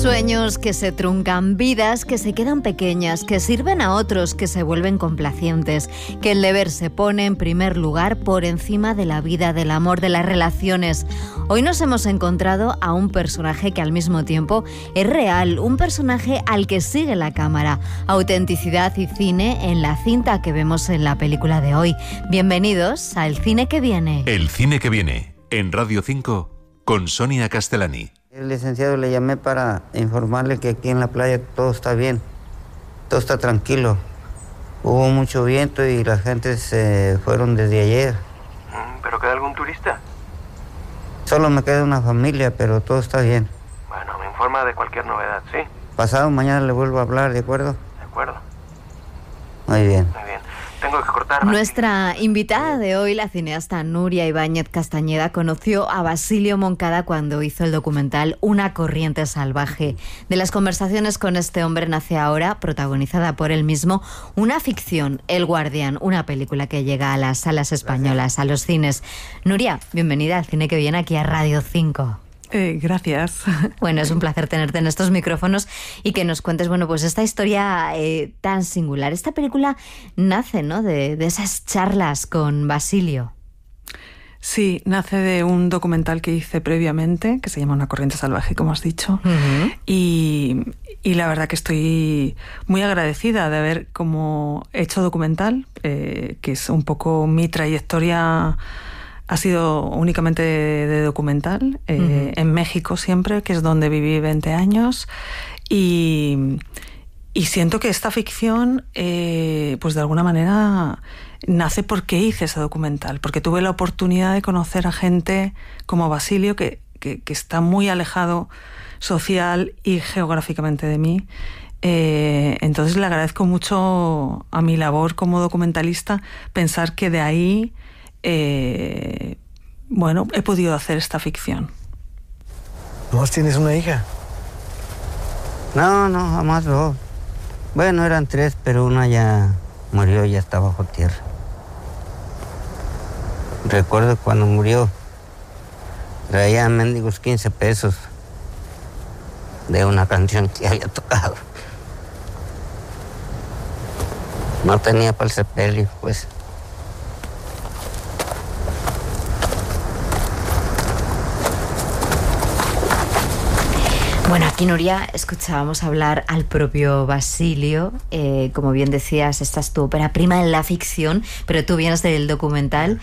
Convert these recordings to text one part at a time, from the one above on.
Sueños que se truncan, vidas que se quedan pequeñas, que sirven a otros, que se vuelven complacientes, que el deber se pone en primer lugar por encima de la vida, del amor, de las relaciones. Hoy nos hemos encontrado a un personaje que al mismo tiempo es real, un personaje al que sigue la cámara. Autenticidad y cine en la cinta que vemos en la película de hoy. Bienvenidos al Cine que Viene. El Cine que Viene, en Radio 5, con Sonia Castellani. El licenciado le llamé para informarle que aquí en la playa todo está bien, todo está tranquilo. Hubo mucho viento y la gente se fueron desde ayer. ¿Pero queda algún turista? Solo me queda una familia, pero todo está bien. Bueno, me informa de cualquier novedad, ¿sí? Pasado mañana le vuelvo a hablar, ¿de acuerdo? De acuerdo. Muy bien. Muy bien. Tengo que cortar. Nuestra invitada de hoy, la cineasta Nuria Ibáñez Castañeda, conoció a Basilio Moncada cuando hizo el documental Una corriente salvaje. De las conversaciones con este hombre nace ahora, protagonizada por él mismo, una ficción, El Guardián, una película que llega a las salas españolas, a los cines. Nuria, bienvenida al Cine que Viene aquí a Radio 5. Gracias. Bueno, es un placer tenerte en estos micrófonos y que nos cuentes, bueno, pues esta historia tan singular. Esta película nace, ¿no?, de esas charlas con Basilio. Sí, nace de un documental que hice previamente, que se llama Una corriente salvaje, como has dicho. Uh-huh. Y la verdad que estoy muy agradecida de haber como hecho documental, que es un poco mi trayectoria. Ha sido únicamente de documental, uh-huh. En México siempre, que es donde viví 20 años. Y siento que esta ficción, pues de alguna manera, nace porque hice ese documental. Porque tuve la oportunidad de conocer a gente como Basilio, que está muy alejado social y geográficamente de mí. Entonces le agradezco mucho a mi labor como documentalista pensar que de ahí... bueno, he podido hacer esta ficción. ¿Vos tienes una hija? No, jamás dos. Bueno, eran 3, pero una ya murió, ya está bajo tierra. Recuerdo cuando murió, traía mendigos 15 pesos de una canción que había tocado. No tenía para el sepelio, pues. Bueno, aquí, Nuria, escuchábamos hablar al propio Basilio. Como bien decías, esta es tu ópera prima en la ficción, pero tú vienes del documental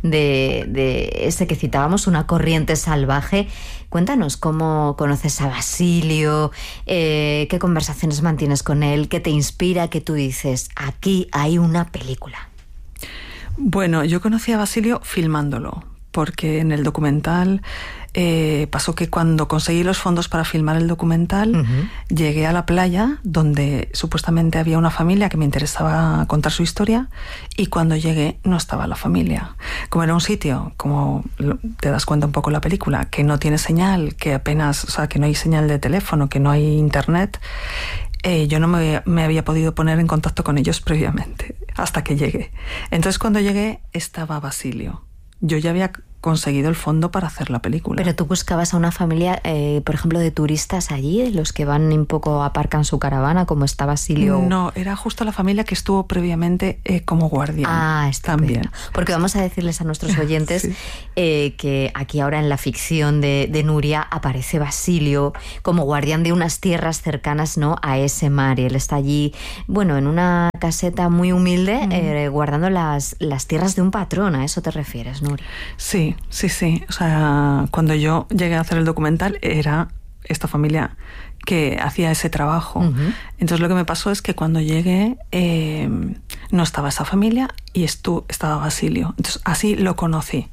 de ese que citábamos, Una corriente salvaje. Cuéntanos cómo conoces a Basilio, qué conversaciones mantienes con él, qué te inspira, que tú dices, aquí hay una película. Bueno, yo conocí a Basilio filmándolo, porque en el documental... pasó que cuando conseguí los fondos para filmar el documental, uh-huh. Llegué a la playa donde supuestamente había una familia que me interesaba contar su historia, y cuando llegué no estaba la familia. Como era un sitio, como te das cuenta un poco en la película, que no tiene señal, que apenas, o sea, que no hay señal de teléfono, que no hay internet, yo no me había podido poner en contacto con ellos previamente, hasta que llegué. Entonces cuando llegué estaba Basilio. Yo ya había conseguido el fondo para hacer la película. Pero tú buscabas a una familia, por ejemplo, de turistas allí, de los que van un poco, aparcan su caravana, como está Basilio. No, era justo la familia que estuvo previamente como guardián. Ah, está también. bien. Porque vamos a decirles a nuestros oyentes sí. Que aquí ahora en la ficción de Nuria aparece Basilio como guardián de unas tierras cercanas, ¿no?, a ese mar. Y él está allí, bueno, en una caseta muy humilde, guardando las tierras de un patrón. ¿A eso te refieres, Nuria? Sí. O sea, cuando yo llegué a hacer el documental era esta familia que hacía ese trabajo. Uh-huh. Entonces lo que me pasó es que cuando llegué no estaba esa familia y estaba Basilio. Entonces así lo conocí.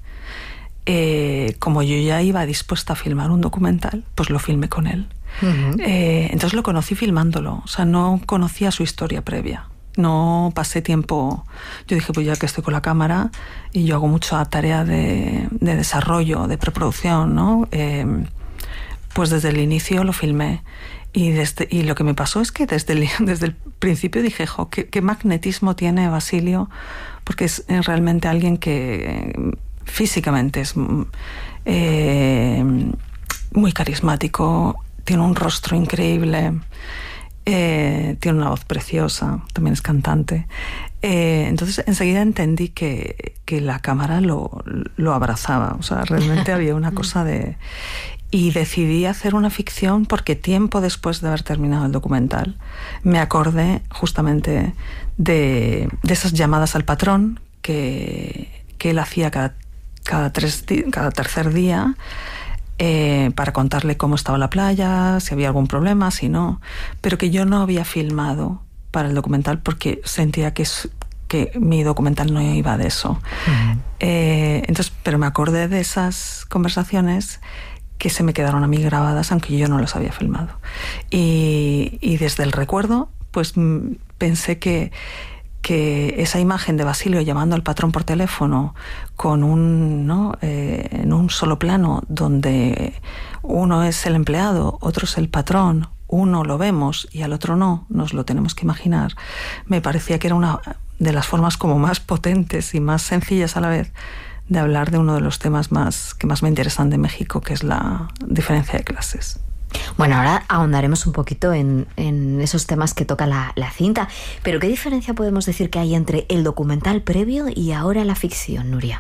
Como yo ya iba dispuesta a filmar un documental, pues lo filmé con él. Uh-huh. Entonces lo conocí filmándolo. O sea, no conocía su historia previa. No pasé tiempo. Yo dije, pues ya que estoy con la cámara y yo hago mucha tarea de desarrollo, de preproducción, ¿no? Pues desde el inicio lo filmé. Y lo que me pasó es que desde el principio dije, qué magnetismo tiene Basilio, porque es realmente alguien que físicamente es muy carismático, tiene un rostro increíble, tiene una voz preciosa, también es cantante. Entonces enseguida entendí que la cámara lo abrazaba, o sea, realmente había una cosa de... Y decidí hacer una ficción porque tiempo después de haber terminado el documental me acordé justamente de esas llamadas al patrón que él hacía cada tercer día, para contarle cómo estaba la playa, si había algún problema, si no, pero que yo no había filmado para el documental porque sentía que mi documental no iba de eso. Uh-huh. Entonces, pero me acordé de esas conversaciones que se me quedaron a mí grabadas, aunque yo no las había filmado. Y desde el recuerdo, pues pensé que esa imagen de Basilio llamando al patrón por teléfono con en un solo plano, donde uno es el empleado, otro es el patrón, uno lo vemos y al otro no, nos lo tenemos que imaginar, me parecía que era una de las formas como más potentes y más sencillas a la vez de hablar de uno de los temas que más me interesan de México, que es la diferencia de clases. Bueno, ahora ahondaremos un poquito en esos temas que toca la cinta, pero ¿qué diferencia podemos decir que hay entre el documental previo y ahora la ficción, Nuria?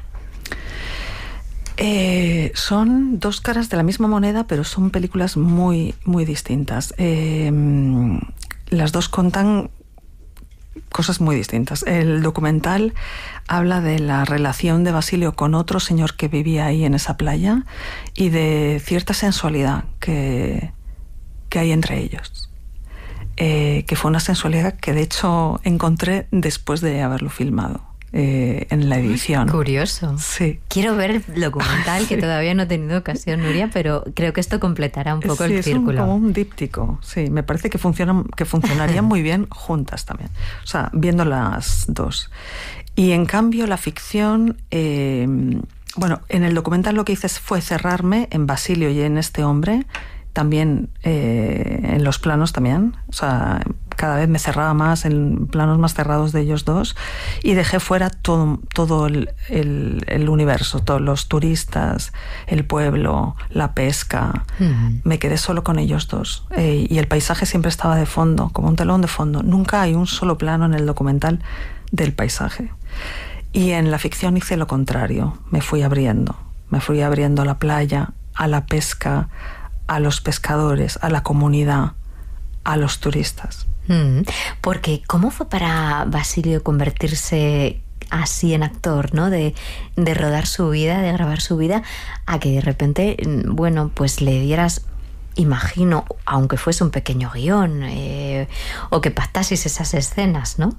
Son dos caras de la misma moneda, pero son películas muy, muy distintas. Las dos cuentan cosas muy distintas. El documental habla de la relación de Basilio con otro señor que vivía ahí en esa playa y de cierta sensualidad que hay entre ellos. Que fue una sensualidad que de hecho encontré después de haberlo filmado en la edición. Curioso. Sí. Quiero ver el documental, que todavía no he tenido ocasión, Nuria, pero creo que esto completará un poco el círculo. Sí, es como un díptico. Sí, me parece que funcionarían muy bien juntas también. O sea, viendo las dos. Y en cambio la ficción, bueno, en el documental lo que hice fue cerrarme en Basilio y en este hombre, también en los planos también, o sea, cada vez me cerraba más en planos más cerrados de ellos dos y dejé fuera todo el universo, todos los turistas, el pueblo, la pesca. Uh-huh. Me quedé solo con ellos dos y el paisaje siempre estaba de fondo, como un telón de fondo. Nunca hay un solo plano en el documental del paisaje. Y en la ficción hice lo contrario, me fui abriendo a la playa, a la pesca, a los pescadores, a la comunidad, a los turistas. Porque ¿cómo fue para Basilio convertirse así en actor, ¿no? De rodar su vida, de grabar su vida, a que de repente, bueno, pues le dieras, imagino, aunque fuese un pequeño guión, o que pactases esas escenas, ¿no?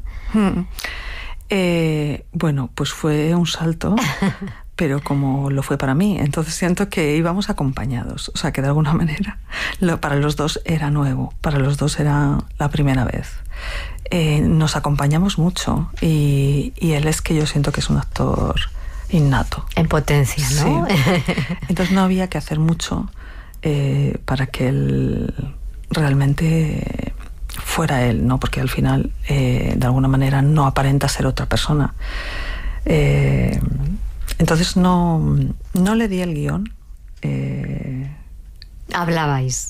Bueno, pues fue un salto, pero como lo fue para mí. Entonces siento que íbamos acompañados, o sea que de alguna manera para los dos era nuevo, para los dos era la primera vez. Nos acompañamos mucho y él es que yo siento que es un actor innato. En potencia, ¿no? Sí. Entonces no había que hacer mucho para que él realmente fuera él, ¿no? Porque al final de alguna manera no aparenta ser otra persona. Entonces no le di el guión. ¿Hablabais?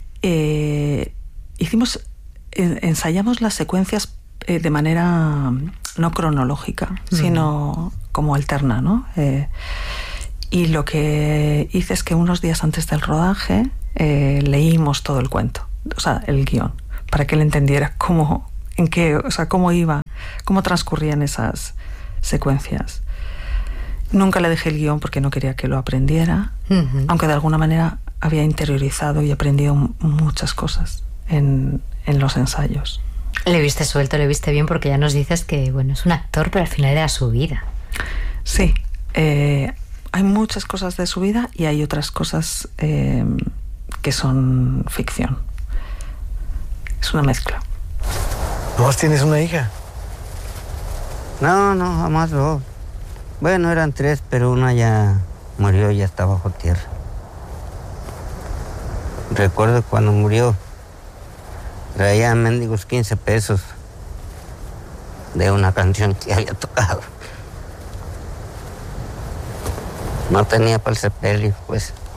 Ensayamos las secuencias de manera no cronológica, sino como alterna, ¿no? Y lo que hice es que unos días antes del rodaje leímos todo el cuento, o sea, el guión, para que él entendiera cómo iba, cómo transcurrían esas secuencias. Nunca le dejé el guión porque no quería que lo aprendiera, aunque de alguna manera había interiorizado y aprendido muchas cosas en los ensayos. Le viste suelto, le viste bien, porque ya nos dices que, bueno, es un actor, pero al final era su vida. Sí, hay muchas cosas de su vida y hay otras cosas que son ficción. Es una mezcla. ¿Vos tienes una hija? No, jamás dos. Bueno, eran tres, pero una ya murió, ya está bajo tierra. Recuerdo cuando murió, traía mendigos 15 pesos de una canción que había tocado. No tenía para el sepelio, pues.